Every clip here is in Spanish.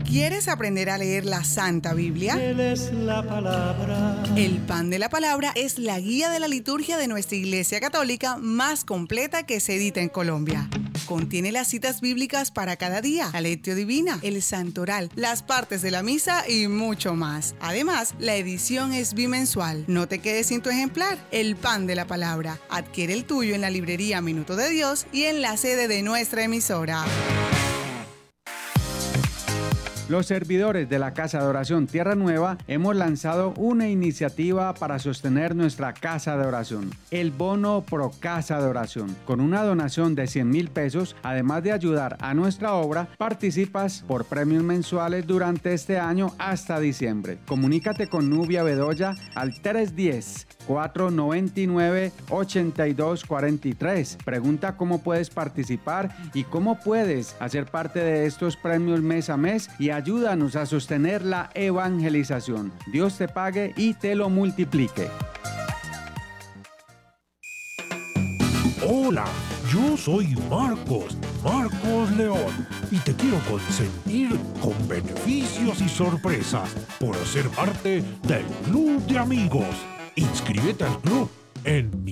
¿Quieres aprender a leer la Santa Biblia? Él es la palabra. El Pan de la Palabra es la guía de la liturgia de nuestra Iglesia Católica más completa que se edita en Colombia. Contiene las citas bíblicas para cada día, la lectio divina, el santoral, las partes de la misa y mucho más. Además, la edición es bimensual. No te quedes sin tu ejemplar. El Pan de la Palabra. Adquiere el tuyo en la librería Minuto de Dios y en la sede de nuestra emisora. Los servidores de la Casa de Oración Tierra Nueva hemos lanzado una iniciativa para sostener nuestra Casa de Oración, el Bono Pro Casa de Oración. Con una donación de 100,000 pesos, además de ayudar a nuestra obra, participas por premios mensuales durante este año hasta diciembre. Comunícate con Nubia Bedoya al 310-499-8243. Pregunta cómo puedes participar y cómo puedes hacer parte de estos premios mes a mes y ayúdanos a sostener la evangelización. Dios te pague y te lo multiplique. Hola, yo soy Marcos León, y te quiero consentir con beneficios y sorpresas por ser parte del Club de Amigos. Inscríbete al club en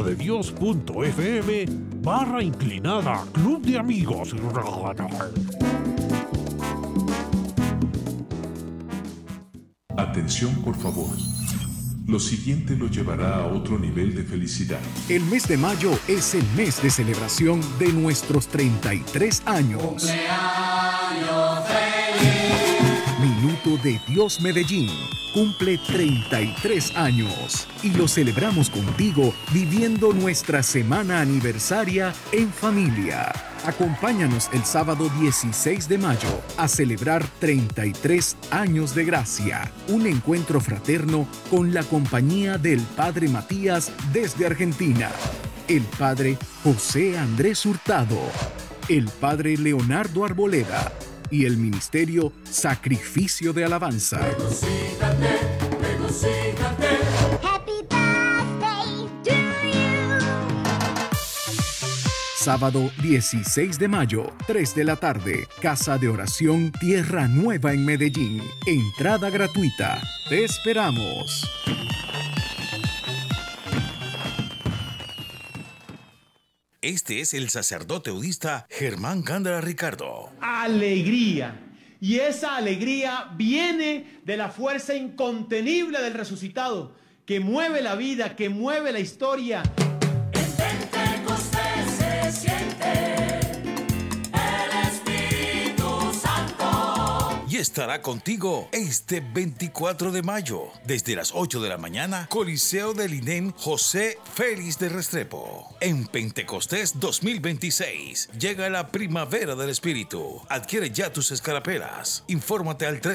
minutodedios.fm/inclinada Club de Amigos. Atención, por favor. Lo siguiente lo llevará a otro nivel de felicidad. El mes de mayo es el mes de celebración de nuestros 33 años. ¡Cumpleaños feliz! Minuto de Dios Medellín cumple 33 años y lo celebramos contigo viviendo nuestra semana aniversaria en familia. Acompáñanos el sábado 16 de mayo a celebrar 33 años de gracia, un encuentro fraterno con la compañía del Padre Matías desde Argentina, el Padre José Andrés Hurtado, el Padre Leonardo Arboleda y el Ministerio Sacrificio de Alabanza. Regocíjate, regocíjate. Happy birthday to you. Sábado 16 de mayo, 3 de la tarde, Casa de Oración Tierra Nueva en Medellín. Entrada gratuita. Te esperamos. Este es el sacerdote eudista Germán Gándara Ricardo. Alegría. Y esa alegría viene de la fuerza incontenible del resucitado, que mueve la vida, que mueve la historia. En Pentecostés se siente el Espíritu Santo. Y estará contigo este 24 de mayo, desde las 8 de la mañana, Coliseo del INEM José Félix de Restrepo. En Pentecostés 2026, llega la primavera del Espíritu. Adquiere ya tus escarapelas. Infórmate al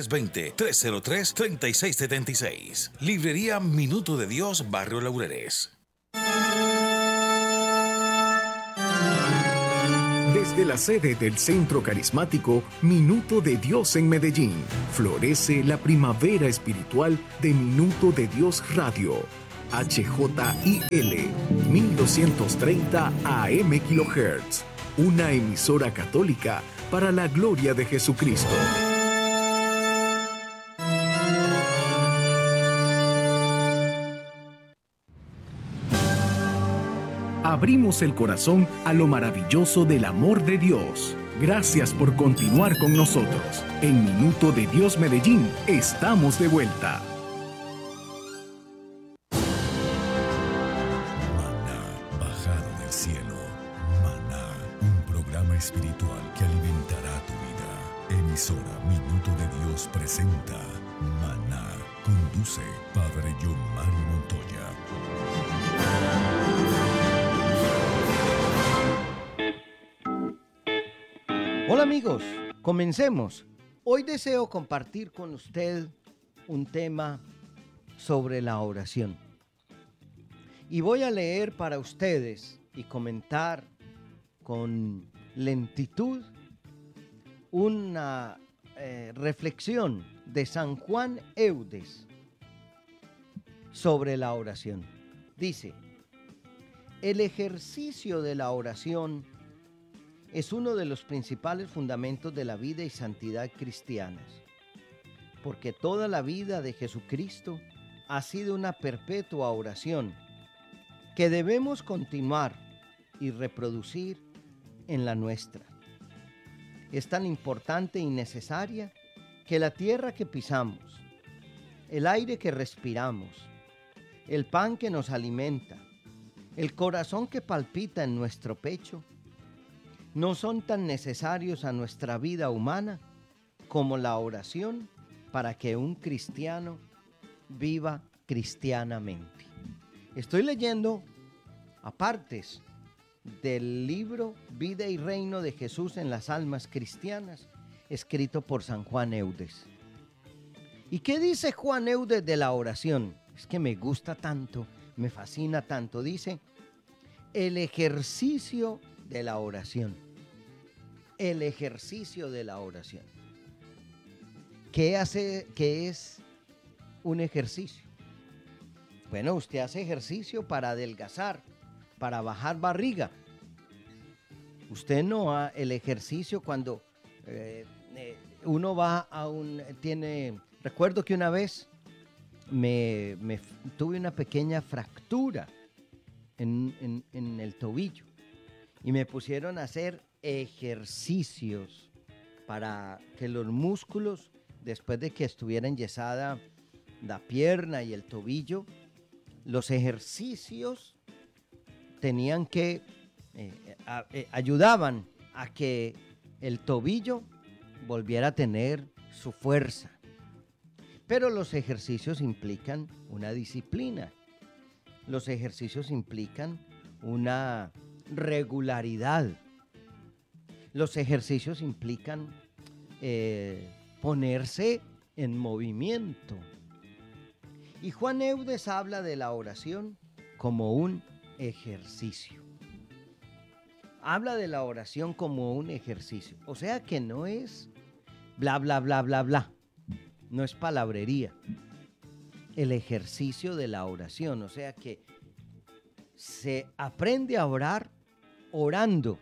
320-303-3676. Librería Minuto de Dios, Barrio Laureles. Desde la sede del Centro Carismático Minuto de Dios en Medellín, florece la primavera espiritual de Minuto de Dios Radio. HJIL 1230 AM kHz, una emisora católica para la gloria de Jesucristo. Abrimos el corazón a lo maravilloso del amor de Dios. Gracias por continuar con nosotros. En Minuto de Dios Medellín, estamos de vuelta. Bajado del cielo. Maná, un programa espiritual que alimentará tu vida. Emisora Minuto de Dios presenta Maná. Conduce Padre John Mario Montoya. Hola amigos, comencemos. Hoy deseo compartir con usted un tema sobre la oración. Y voy a leer para ustedes y comentar con lentitud una reflexión de San Juan Eudes sobre la oración. Dice: el ejercicio de la oración es uno de los principales fundamentos de la vida y santidad cristianas, porque toda la vida de Jesucristo ha sido una perpetua oración que debemos continuar y reproducir en la nuestra. Es tan importante y necesaria que la tierra que pisamos, el aire que respiramos, el pan que nos alimenta, el corazón que palpita en nuestro pecho, no son tan necesarios a nuestra vida humana como la oración para que un cristiano viva cristianamente. Estoy leyendo apartes del libro Vida y Reino de Jesús en las Almas Cristianas, escrito por San Juan Eudes. ¿Y qué dice Juan Eudes de la oración? Es que me gusta tanto, me fascina tanto. Dice, el ejercicio de la oración. El ejercicio de la oración. ¿Qué es un ejercicio? Bueno, usted hace ejercicio para adelgazar, para bajar barriga. Usted no hace el ejercicio cuando uno va a recuerdo que una vez tuve una pequeña fractura en el tobillo y me pusieron a hacer ejercicios para que los músculos, después de que estuviera enyesada la pierna y el tobillo, los ejercicios tenían que ayudaban a que el tobillo volviera a tener su fuerza. Pero los ejercicios implican una disciplina. Los ejercicios implican una regularidad. Los ejercicios implican ponerse en movimiento. Y Juan Eudes habla de la oración como un ejercicio. Habla de la oración como un ejercicio. O sea que no es bla, bla, bla, bla, bla. No es palabrería. El ejercicio de la oración. O sea que se aprende a orar orando.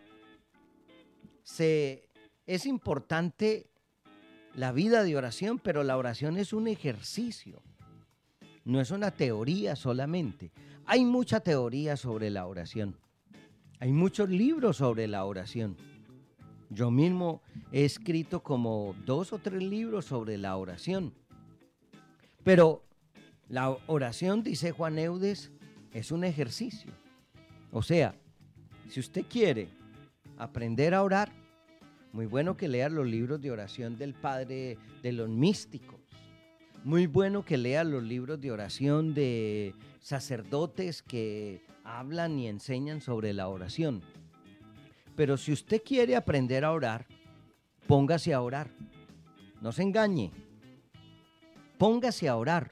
Es importante la vida de oración, pero la oración es un ejercicio. No es una teoría solamente. Hay mucha teoría sobre la oración. Hay muchos libros sobre la oración. Yo mismo he escrito como 2 o 3 libros sobre la oración. Pero la oración, dice Juan Eudes, es un ejercicio. O sea, si usted quiere aprender a orar, muy bueno que lea los libros de oración del Padre de los místicos. Muy bueno que lea los libros de oración de sacerdotes que hablan y enseñan sobre la oración. Pero si usted quiere aprender a orar, póngase a orar. No se engañe. Póngase a orar.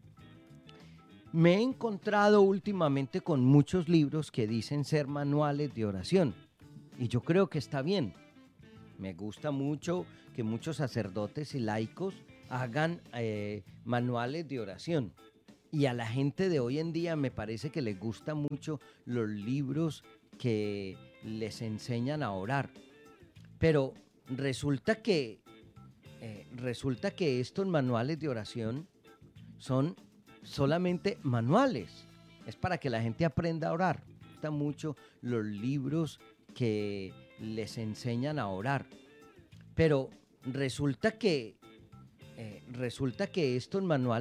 Me he encontrado últimamente con muchos libros que dicen ser manuales de oración. Y yo creo que está bien. Me gusta mucho que muchos sacerdotes y laicos hagan manuales de oración. Y a la gente de hoy en día me parece que les gusta mucho los libros que les enseñan a orar. Pero resulta que estos manuales de oración son solamente manuales. Es para que la gente aprenda a orar. Me gustan mucho los libros que les enseñan a orar. Pero resulta que estos manuales